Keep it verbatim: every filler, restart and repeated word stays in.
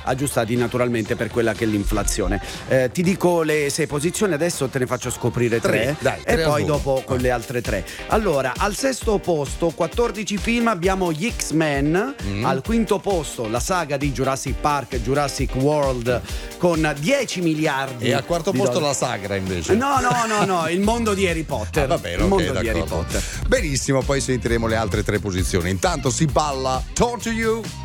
aggiustati naturalmente per quella che è l'inflazione. Eh, ti dico le sei posizioni, adesso te ne faccio scoprire tre, tre, dai, e tre poi dopo con ah. le altre tre. Allora, al sesto posto, quattordici film, abbiamo gli X-Men. Mm. Al quinto posto la saga di Jurassic Park, Jurassic World, con dieci miliardi. E al quarto posto dollari. La sagra invece. No, no, no, no, il mondo di Harry Potter. Ah, va bene, il ok, mondo d'accordo. di Harry Potter. Benissimo, poi sentiremo le altre tre posizioni. Intanto si balla Talk to You.